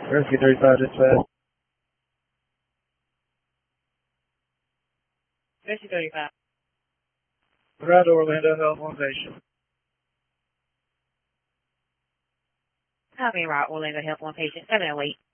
Rescue 35 dispatch. Rescue 35. Ride to Orlando, help one patient. Copy, route Orlando, help one patient, 708.